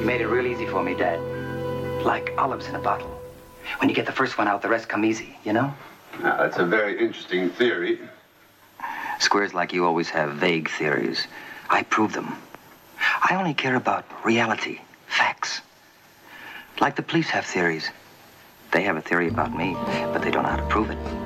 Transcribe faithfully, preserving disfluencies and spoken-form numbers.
made it real easy for me, Dad. Like olives in a bottle. When you get the first one out, the rest come easy, you know? Now, that's a very interesting theory. Squares like you always have vague theories. I prove them. I only care about reality, facts. Like the police have theories. They have a theory about me, but they don't know how to prove it.